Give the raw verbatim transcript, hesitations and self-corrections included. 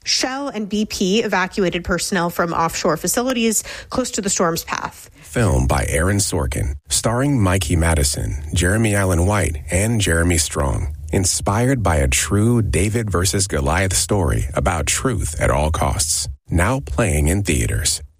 Shell and B P evacuated personnel from offshore facilities close to the storm's path. Filmed by Aaron Sorkin, starring Mikey Madison, Jeremy Allen White, and Jeremy Strong. Inspired by a true David versus Goliath story about truth at all costs. Now playing in theaters.